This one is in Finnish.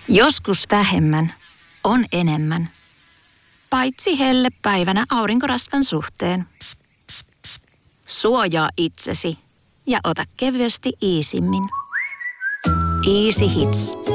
Joskus vähemmän on enemmän. Paitsi hellepäivänä aurinkorasvan suhteen. Suojaa itsesi ja ota kevyesti Easymmin. Easy Hits.